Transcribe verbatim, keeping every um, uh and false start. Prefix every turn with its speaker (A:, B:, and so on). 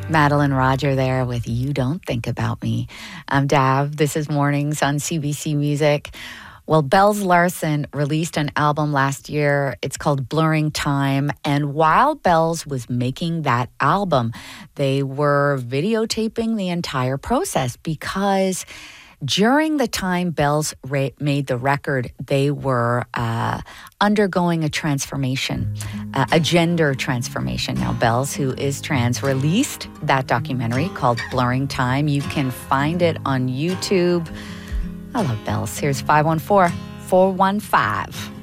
A: Madeline Roger there with You Don't Think About Me. I'm Dav. This is Mornings on C B C Music. Well, Bells Larsen released an album last year. It's called Blurring Time. And while Bells was making that album, they were videotaping the entire process because during the time Bells ra- made the record, they were uh, undergoing a transformation, uh, a gender transformation. Now, Bells, who is trans, released that documentary called Blurring Time. You can find it on YouTube. I love Bells. Here's five one four, four one five.